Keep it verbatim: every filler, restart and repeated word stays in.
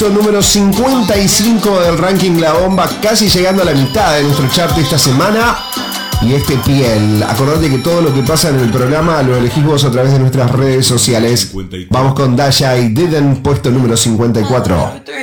Número cincuenta y cinco del ranking La Bomba, casi llegando a la mitad de nuestro chart esta semana. Y este Piel, acordate que todo lo que pasa en el programa lo elegís vos a través de nuestras redes sociales. Vamos con Dasha y Didn't, puesto número cincuenta y cuatro.